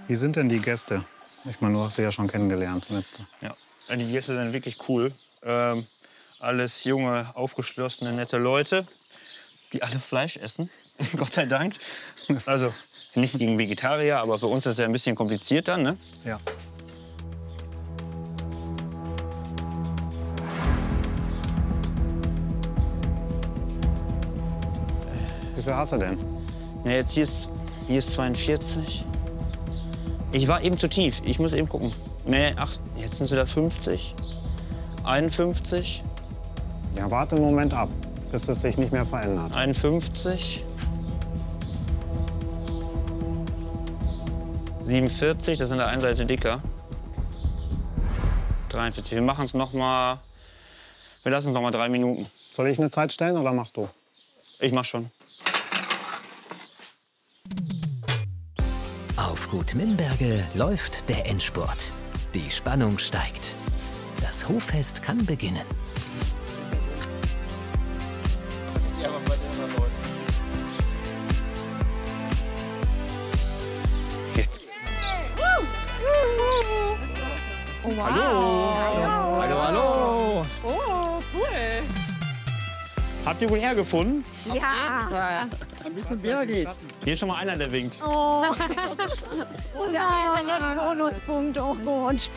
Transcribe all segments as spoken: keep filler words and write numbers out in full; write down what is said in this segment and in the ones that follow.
Wie sind denn die Gäste? Ich meine, du hast sie ja schon kennengelernt. Letzte. Ja, die Gäste sind wirklich cool. Ähm, alles junge, aufgeschlossene, nette Leute, die alle Fleisch essen. Gott sei Dank. Also nichts gegen Vegetarier, aber für uns ist es ja ein bisschen kompliziert dann, ne? Ja. Wie viel hast du denn? Ja, jetzt hier ist, hier ist zweiundvierzig. Ich war eben zu tief. Ich muss eben gucken. Nee, ach, jetzt sind es wieder fünfzig. einundfünfzig. Ja, warte einen Moment ab, bis es sich nicht mehr verändert. einundfünfzig. siebenundvierzig, das ist an der einen Seite dicker. dreiundvierzig. Wir machen es noch mal. Wir lassen es noch mal drei Minuten. Soll ich eine Zeit stellen oder machst du? Ich mach schon. Auf Gut Mimberge läuft der Endspurt. Die Spannung steigt. Das Hoffest kann beginnen. Jetzt. Oh, wow. Hallo. Hallo, hallo. Oh, cool. Habt ihr wohl hergefunden? Ja. Ein bisschen Birgit. Hier ist schon mal einer, der winkt. Oh. Und ein Bonuspunkt. Oh Gott.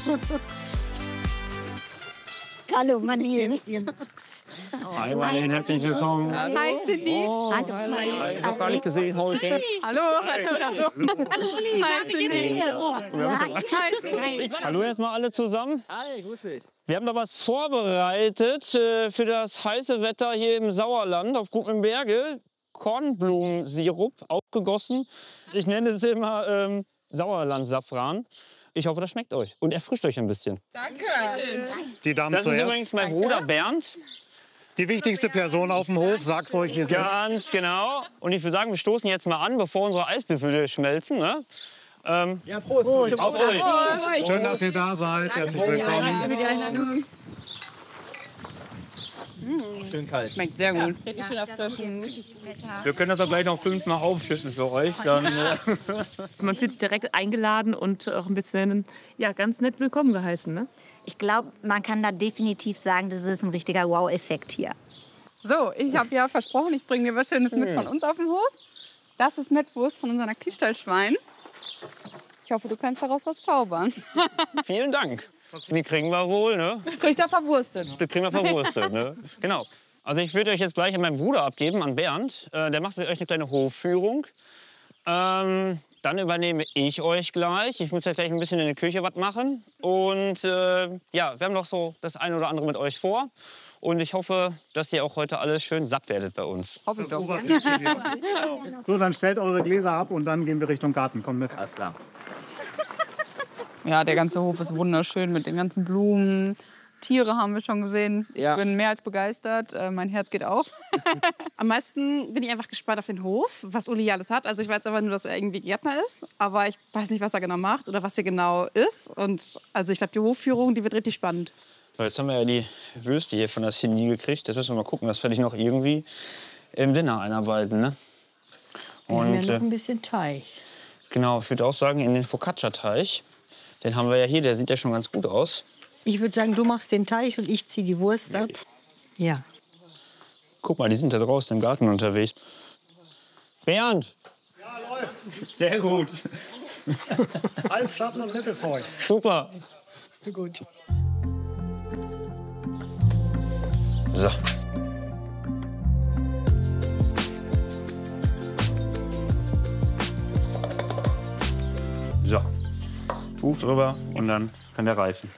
Hallo, Manil. Hi, Marlene, herzlich willkommen. Hi, Cindy. Oh, Hallo, ich hab gar nicht gesehen heute. Hallo. Hallo. Hi, Cindy. Hi, Hallo erstmal alle zusammen. Hi, grüß dich. Wir haben da was vorbereitet äh, für das heiße Wetter hier im Sauerland auf Gut Mimberge. Kornblumensirup aufgegossen. Ich nenne es immer ähm, Sauerland-Safran. Ich hoffe, das schmeckt euch und erfrischt euch ein bisschen. Danke. Die Damen Das ist zuerst. übrigens mein Bruder Bernd. Die wichtigste Person auf dem Hof, sag's euch jetzt. Ganz genau. Und ich würde sagen, wir stoßen jetzt mal an, bevor unsere Eiswürfel schmelzen. Ne? Ähm, Ja, Prost. Prost. auf euch. Schön, dass ihr da seid. Herzlich willkommen. Für die Einladung. Schön kalt. Schmeckt sehr gut. Richtig schön erfrischend. Wir können das doch gleich noch fünfmal aufschütten für euch. Dann, äh, Man fühlt sich direkt eingeladen und auch ein bisschen, ja, ganz nett willkommen geheißen, ne? Ich glaube, man kann da definitiv sagen, das ist ein richtiger Wow-Effekt hier. So, ich habe ja versprochen, ich bringe dir was Schönes mit von uns auf den Hof. Das ist Mettwurst von unserem Aktivstallschwein. Ich hoffe, du kannst daraus was zaubern. vielen Dank. Die kriegen wir wohl, ne? Kriegt er verwurstet. Die kriegen wir verwurstet, ne? Genau. Also ich würde euch jetzt gleich an meinen Bruder abgeben, an Bernd. Äh, der macht mit euch eine kleine Hofführung. Ähm, dann übernehme ich euch gleich. Ich muss jetzt gleich ein bisschen in der Küche was machen. Und äh, ja, wir haben noch so das eine oder andere mit euch vor. Und ich hoffe, dass ihr auch heute alle schön satt werdet bei uns. Hoffe ich doch. So, dann stellt eure Gläser ab und dann gehen wir Richtung Garten. Kommt mit. Alles klar. Ja, der ganze Hof ist wunderschön mit den ganzen Blumen. Tiere haben wir schon gesehen. Ja. Ich bin mehr als begeistert. Äh, mein Herz geht auf. Am meisten bin ich einfach gespannt auf den Hof, was Uli alles hat. Also ich weiß einfach nur, dass er irgendwie Gärtner ist, aber ich weiß nicht, was er genau macht oder was hier genau ist. Und also ich glaube, die Hofführung, die wird richtig spannend. So, jetzt haben wir ja die Würste hier von der Cindy gekriegt. Jetzt müssen wir mal gucken, das werde ich noch irgendwie im Dinner einarbeiten. Ne? Und, wir haben ja noch äh, ein bisschen Teig. genau, ich würde auch sagen, in den Focaccia-Teig. Den haben wir ja hier, der sieht ja schon ganz gut aus. Ich würde sagen, du machst den Teig und ich ziehe die Wurst ab. Ja. Guck mal, die sind da draußen im Garten unterwegs. Bernd! Ja, läuft. Sehr gut. Halbschatten und Mittelfeucht. Super. Gut. So. So. Tuch drüber und dann kann der reifen.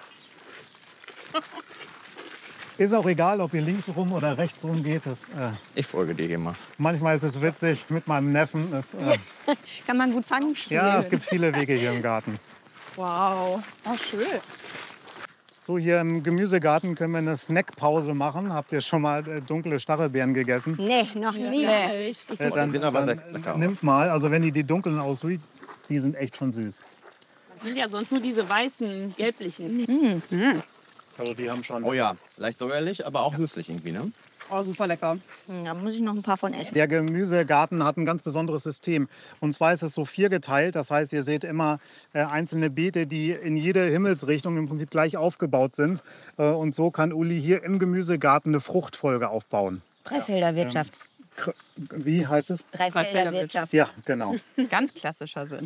Ist auch egal, ob ihr links rum oder rechts rum geht. Das, äh, Ich folge dir immer. manchmal ist es witzig mit meinem Neffen. Das, äh, Kann man gut fangen spielen. ja, es gibt viele Wege hier im Garten. Wow, oh, schön. So, hier im Gemüsegarten können wir eine Snackpause machen. Habt ihr schon mal äh, dunkle Stachelbeeren gegessen? Nee, noch nie. Nee. Äh, Die sehen aber sehr lecker aus. Nimmt mal, also wenn die die dunklen aussieht, die sind echt schon süß. Das sind ja sonst nur diese weißen, gelblichen. Also die haben schon... Oh ja, leicht säuerlich, aber auch süßlich irgendwie, ne? Oh, super lecker. Da muss ich noch ein paar von essen. Der Gemüsegarten hat ein ganz besonderes System. Und zwar ist es so viergeteilt. Das heißt, ihr seht immer äh, einzelne Beete, die in jede Himmelsrichtung im Prinzip gleich aufgebaut sind. Äh, und so kann Uli hier im Gemüsegarten eine Fruchtfolge aufbauen. Dreifelderwirtschaft. Kr- Wie heißt es? Dreifelderwirtschaft. Ja, genau. Ganz klassischer Sinn.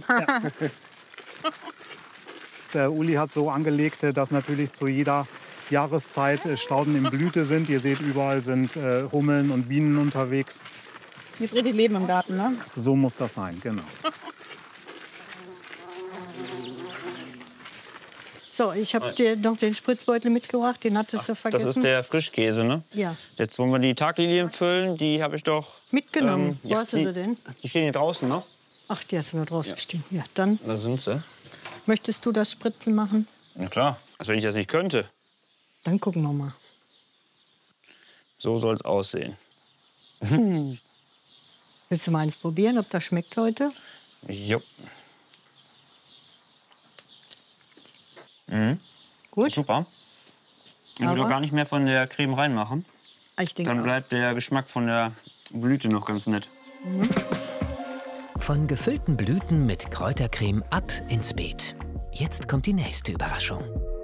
Der Uli hat so angelegt, dass natürlich zu jeder Jahreszeit äh, Stauden in Blüte sind. Ihr seht, überall sind äh, Hummeln und Bienen unterwegs. Hier ist richtig Leben im Garten, ne? So muss das sein, genau. So, ich habe dir noch den Spritzbeutel mitgebracht, den hattest du vergessen. Das ist der Frischkäse, ne? Ja. Jetzt wollen wir die Taglilien füllen. Die habe ich doch... Mitgenommen. ähm, Wo ja, hast du die, sie denn? Die stehen hier draußen noch. Ach, die hast du noch draußen stehen. Ja, dann Da sind sie. möchtest du das Spritzen machen? Na klar. Als wenn ich das nicht könnte. Dann gucken wir mal. So soll es aussehen. Willst du mal eins probieren, ob das schmeckt heute? Jo. Mhm. Gut. Super. Ich will Aber- doch gar nicht mehr von der Creme reinmachen. Ich denke Dann auch. bleibt der Geschmack von der Blüte noch ganz nett. Von gefüllten Blüten mit Kräutercreme ab ins Beet. Jetzt kommt die nächste Überraschung.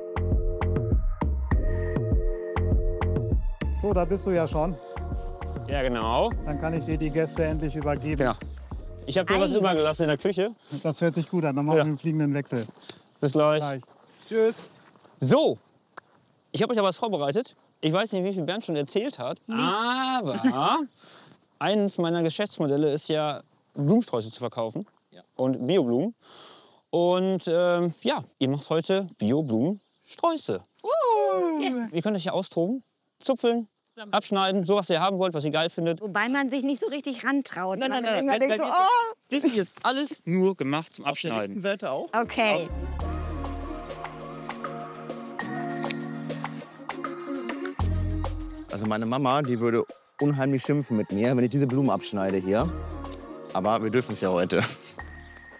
So, da bist du ja schon. Ja, genau. Dann kann ich dir die Gäste endlich übergeben. Genau. Ich habe dir was übergelassen in der Küche. Das hört sich gut an. Dann machen Ja. wir einen fliegenden Wechsel. Bis gleich. Gleich. Tschüss. So, ich habe euch ja was vorbereitet. Ich weiß nicht, wie viel Bernd schon erzählt hat. Aber eines meiner Geschäftsmodelle ist ja, Blumensträuße zu verkaufen. Und Bioblumen. Und ähm, ja, ihr macht heute Bioblumensträuße. Yeah. Ihr könnt euch hier austoben, zupfeln, abschneiden, so was ihr haben wollt, was ihr geil findet. Wobei man sich nicht so richtig rantraut. Nein, nein, Man nein, immer nein, denkt nein, so, nein, oh. Das ist jetzt alles nur gemacht zum Auf der linken Abschneiden. Seite auch. Okay. Also meine Mama, die würde unheimlich schimpfen mit mir, wenn ich diese Blumen abschneide hier. Aber wir dürfen es ja heute.